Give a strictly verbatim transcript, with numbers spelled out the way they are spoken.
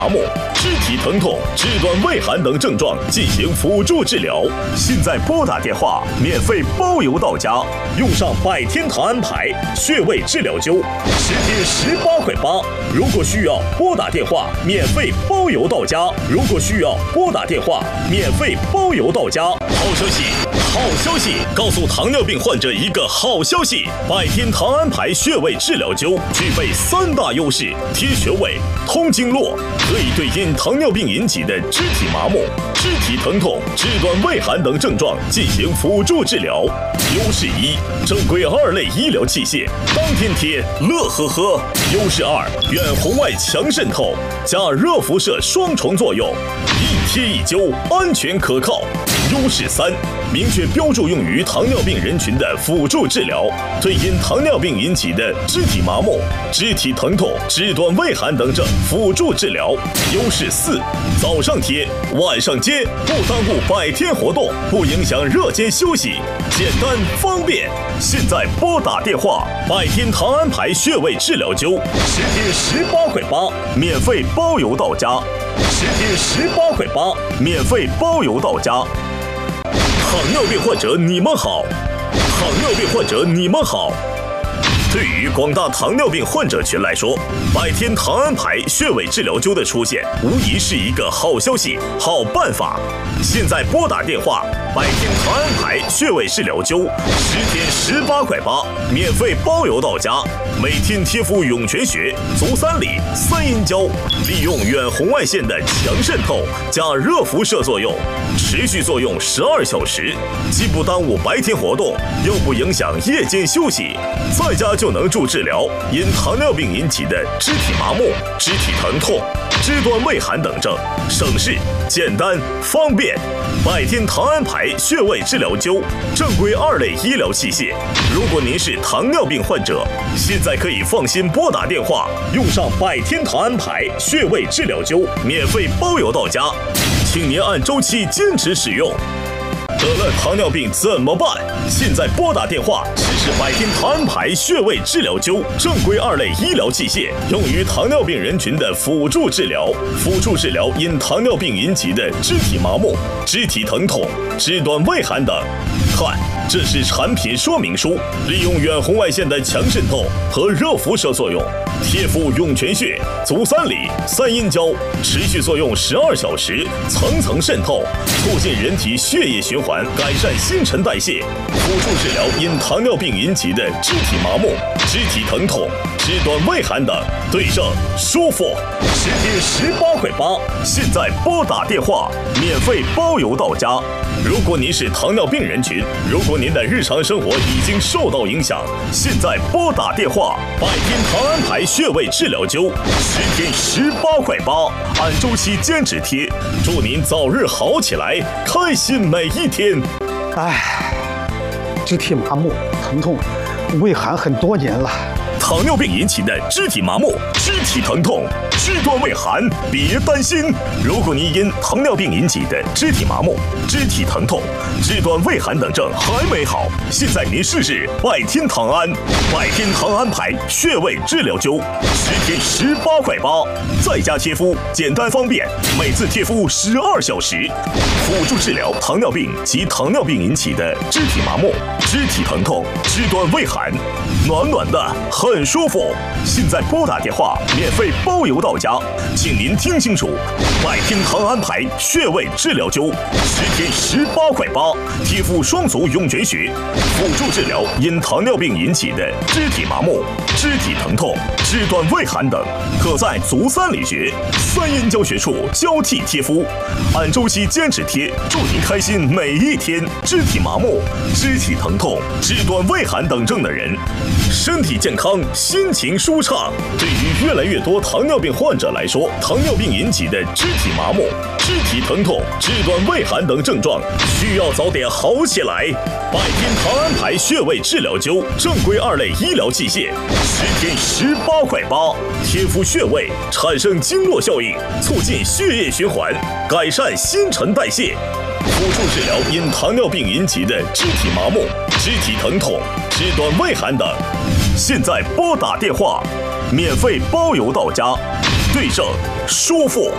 麻木、肢体疼痛、肢端畏寒等症状进行辅助治疗。现在拨打电话，免费包邮到家。用上百天堂安牌穴位治疗灸，十天十八块八。如果需要拨打电话，免费包邮到家。如果需要拨打电话，免费包邮到家。好消息，好消息！告诉糖尿病患者一个好消息：百天堂安牌穴位治疗灸具备三大优势：贴穴位、通经络，可以对因糖尿病引起的肢体麻木、肢体疼痛、肢端畏寒等症状进行辅助治疗。优势一，正规二类医疗器械，当天贴，乐呵呵。优势二，远红外强渗透加热辐射双重作用，一贴一灸，安全可靠。优势三，明确标注用于糖尿病人群的辅助治疗，对因糖尿病引起的肢体麻木、肢体疼痛、肢端畏寒等症辅助治疗。优势四，早上贴，晚上接，不耽误百天活动，不影响热间休息，简单方便。现在拨打电话，百天堂安牌穴位治疗灸，十天十八块八，免费包邮到家。十天十八块八，免费包邮到家。糖尿病患者你们好，糖尿病患者你们好。对于广大糖尿病患者群来说，百天堂安牌穴位治疗灸的出现，无疑是一个好消息、好办法。现在拨打电话，百天堂安牌穴位治疗灸，十天十八块八，免费包邮到家。每天贴敷涌泉穴、足三里、三阴交，利用远红外线的强渗透加热辐射作用，持续作用十二小时，既不耽误白天活动，又不影响夜间休息，在家就能助治疗因糖尿病引起的肢体麻木、肢体疼痛、肢端畏寒等症，省事、简单、方便。百天堂安牌穴位治疗灸，正规二类医疗器械。如果您是糖尿病患者，现在可以放心拨打电话，用上百天堂安牌穴位治疗灸，免费包邮到家，请您按周期坚持使用。得了糖尿病怎么办？现在拨打电话，试试百天堂安牌穴位治疗灸，正规二类医疗器械，用于糖尿病人群的辅助治疗，辅助治疗因糖尿病引起的肢体麻木、肢体疼痛、肢端畏寒等。看，这是产品说明书，利用远红外线的强渗透和热辐射作用，贴敷涌泉穴、足三里、三阴交，持续作用十二小时，层层渗透，促进人体血液循环，改善新陈代谢，辅助治疗因糖尿病引起的肢体麻木、肢体疼痛、肢端畏寒等，对症舒服。十天十八块八，现在拨打电话，免费包邮到家。如果您是糖尿病人群，如果您的日常生活已经受到影响，现在拨打电话，百天堂安牌穴位治疗灸，十天十八块八，按周期坚持贴，祝您早日好起来，开心每一天。 唉，肢体麻木、疼痛、畏寒很多年了。 糖尿病引起的肢体麻木、肢体疼痛、肢端畏寒，别担心。如果您因糖尿病引起的肢体麻木、肢体疼痛、肢端畏寒等症还没好，现在您试试百天堂安，百天堂安牌穴位治疗灸，十天十八块八，在家贴敷，简单方便，每次贴敷十二小时，辅助治疗糖尿病及糖尿病引起的肢体麻木、肢体疼痛、肢端畏寒，暖暖的，很舒服。现在拨打电话，免费包邮到家，请您听清楚，百天堂安牌穴位治疗灸，十天十八块八，贴敷双足涌泉穴，辅助治疗因糖尿病引起的肢体麻木、肢体疼痛、肢端畏寒等，可在足三里穴、三阴交穴处交替贴敷，按周期坚持贴，祝您开心每一天。肢体麻木、肢体疼痛、肢端畏寒等症的人，身体健康，心情舒畅。对于越来越多糖尿病患者来说，糖尿病引起的肢体麻木、肢体疼痛、肢端畏寒等症状，需要早点好起来。百天堂安牌穴位治疗灸，正规二类医疗器械，十天十八块八，贴敷穴位，产生经络效应，促进血液循环，改善新陈代谢，辅助治疗因糖尿病引起的肢体麻木、肢体疼痛、肢端畏寒等。现在拨打电话，免费包邮到家，对症舒服。